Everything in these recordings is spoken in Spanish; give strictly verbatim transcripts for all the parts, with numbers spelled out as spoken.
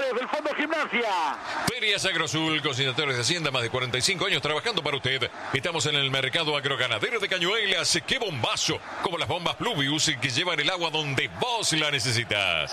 del Fondo Gimnasia. Ferias Agrosul, consignatarios de Hacienda, más de cuarenta y cinco años trabajando para usted. Estamos en el mercado agroganadero de Cañuelas. ¡Qué bombazo! Como las bombas Pluvius que llevan el agua donde vos la necesitas.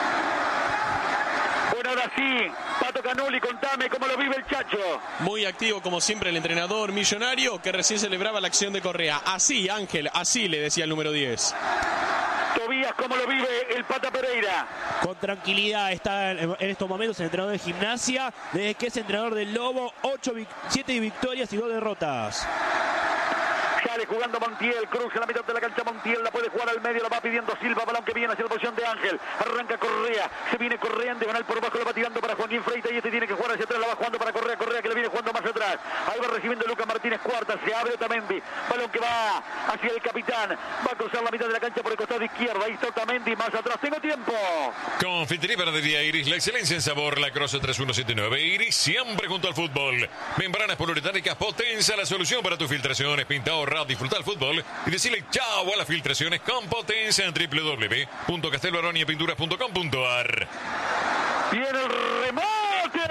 Bueno, ahora sí, Pato Canoli, contame cómo lo vive el Chacho. Muy activo como siempre el entrenador millonario que recién celebraba la acción de Correa. Así, Ángel, así le decía el número diez. Tobías, ¿cómo lo vive el Pata Pereira? Con tranquilidad está en estos momentos el entrenador de Gimnasia, desde que es entrenador del Lobo, siete victorias y dos derrotas. Sale jugando Montiel, cruza la mitad de la cancha Montiel, la puede jugar al medio, la va pidiendo Silva, balón que viene hacia la posición de Ángel, arranca Correa, se viene Correa en diagonal por bajo, lo va tirando para Joaquín Freita y este tiene que jugar hacia atrás, la va jugando para Correa, Correa que le viene jugando más atrás, ahí va recibiendo Lucas Martínez Cuarta, se abre Otamendi, balón que va hacia el capitán, va a cruzar la mitad de la cancha por el costado izquierdo, ahí está Otamendi, más atrás, tengo tiempo. Confitería Panadería Iris, la excelencia en sabor, la Croce tres uno siete nueve, Iris siempre junto al fútbol. Membranas poliuretánicas Potenza, la solución para tus filtraciones, pinta, ahorrar, disfrutar el fútbol y decirle chao a las filtraciones con Potenza en doble u doble u doble u punto castelbaroniapinturas punto com punto a r. Viene el remate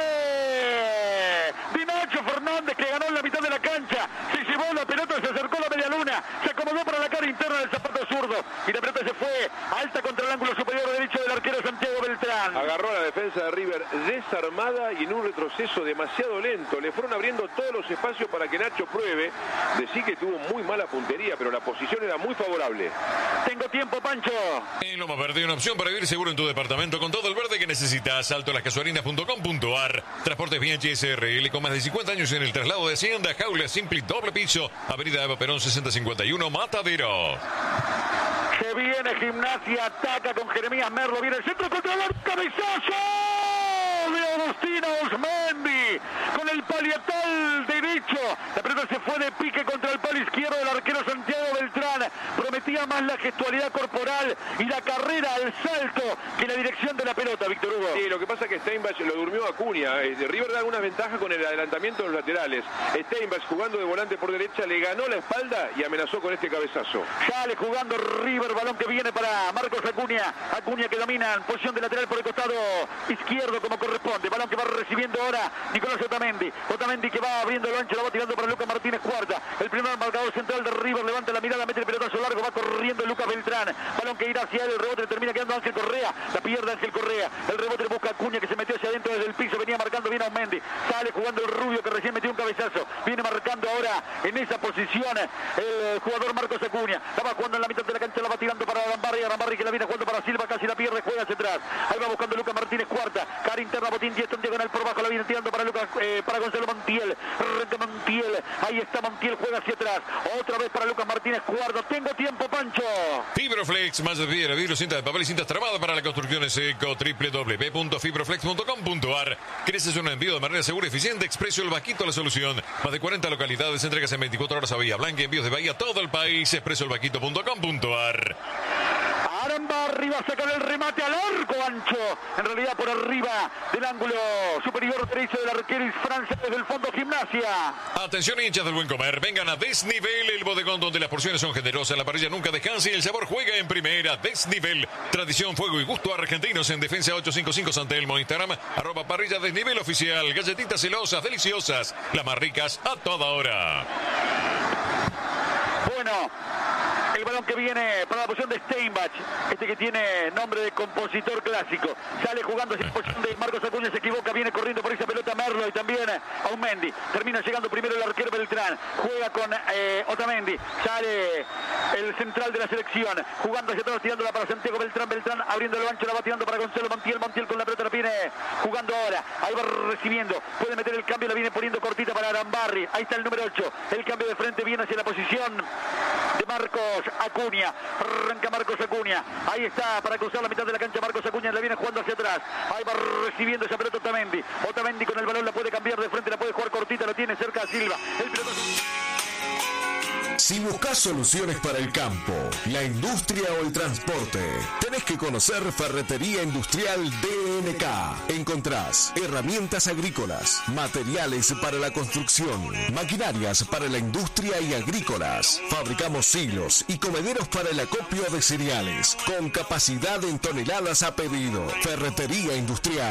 de Nacho Fernández que ganó en la mitad de la cancha, se llevó la pelota, se acercó a la media luna, se acomodó para la cara interna del zapato zurdo y la pelota se fue alta contra el ángulo superior derecho del arquero Santiago Beltrán. Agarró a la defensa de River desarmada y en un retroceso demasiado lento. Le fueron abriendo todos los espacios para que Nacho pruebe. Decir que tuvo muy mala puntería, pero la posición era muy favorable. Tengo tiempo, Pancho. En Loma Verde, una opción para vivir seguro en tu departamento con todo el verde que necesitas. Salto las casuarinas punto com punto a r. Transportes B H S R L con más de cincuenta años en el traslado de Hacienda. Jaula Simpli doble piso. Avenida Eva Perón sesenta cincuenta y uno, Matadero. Se viene Gimnasia, ataca con Jeremías Merlo, viene el centro contra el cabezazo de Agustino Osmendi con el palietal derecho. La pelota se fue de pique contra el palo izquierdo del arquero Santiago Beltrán. Prometía más la gestualidad corporal y la carrera al salto que la dirección de la pelota, Víctor Hugo. Sí, lo que pasa es que Steinbach lo durmió a Acuña. Eh, River da algunas ventajas con el adelantamiento de los laterales. Steinbach jugando de volante por derecha le ganó la espalda y amenazó con este cabezazo. Sale jugando River, balón que viene para Marcos Acuña. Acuña que domina en posición de lateral por el costado izquierdo como corresponde. Balón que va recibiendo ahora Nicolás Otamendi. Otamendi que va abriendo el ancho, la va tirando para Lucas Martínez Cuarta. El primer marcador central de River levanta la mirada, mete el pelotazo largo, va corriendo Lucas Beltrán. Balón que irá hacia él, el rebote termina quedando Ángel Correa. La pierde Ángel Correa. El rebote busca Acuña que se metió hacia adentro desde el piso, venía marcando bien a Otamendi. Sale jugando el Rubio que recién metió un cabezazo. Viene marcando ahora en esa posición el jugador Marcos Acuña. La va jugando en la mitad de la cancha, la va tirando para Arambarri. Arambarri que la viene jugando para Silva, casi la pierde, juega hacia atrás. Ahí va buscando Lucas Martínez Cuarta. Cara interna, Botín Dieston diagonal por bajo, la viene tirando para Lucas, eh, para Gonzalo Montiel. Renta Montiel. Ahí está Montiel, juega hacia atrás. Otra vez para Lucas Martínez Cuarta. Tengo tiempo, Pancho. Fibroflex, más de piedra, vidrio, cinta de papel y cintas tramadas para la construcción seco. doble u doble u doble u punto fibroflex punto com punto a r. ¿Quieres hacer un envío de manera segura y eficiente? Expreso El Vaquito, la solución. Más de cuarenta localidades, entregas en veinticuatro horas a Bahía Blanca, envíos de Bahía a todo el país. expreso el vaquito punto com punto a r. Arambarri va a sacar el remate al arco ancho, en realidad por arriba del ángulo superior derecho del arquero francés desde el Fondo Gimnasia. Atención hinchas del buen comer, vengan a Desnivel, el bodegón donde las porciones son generosas, la parrilla nunca descansa y el sabor juega en primera. Desnivel, tradición, fuego y gusto argentinos en Defensa ochocientos cincuenta y cinco San Telmo, Instagram, arroba parrilla Desnivel oficial, galletitas celosas, deliciosas, las más ricas a toda hora. Bueno, el balón que viene para la posición de Steinbach, este que tiene nombre de compositor clásico, sale jugando hacia la posición de Marcos Acuña, se equivoca, viene corriendo por esa pelota Merlo y también Aumendi, termina llegando primero el arquero Beltrán, juega con eh, Otamendi, sale el central de la selección, jugando hacia atrás, tirándola para Santiago Beltrán, Beltrán abriendo el ancho, la va tirando para Gonzalo Montiel, Montiel con la pelota la viene jugando ahora, ahí va recibiendo, puede meter el cambio, la viene poniendo cortita para Arambarri, ahí está el número ocho, el cambio de frente viene hacia la posición de Marcos Acuña, arranca Marcos Acuña, ahí está para cruzar la mitad de la cancha Marcos Acuña, la viene jugando hacia atrás, ahí va recibiendo esa pelota Otamendi, Otamendi con el balón la puede cambiar de frente, la puede jugar cortita, la tiene cerca a Silva, el pelotazo. Si buscas soluciones para el campo, la industria o el transporte, tenés que conocer Ferretería Industrial D N K. Encontrás herramientas agrícolas, materiales para la construcción, maquinarias para la industria y agrícolas. Fabricamos silos y comederos para el acopio de cereales, con capacidad en toneladas a pedido. Ferretería Industrial.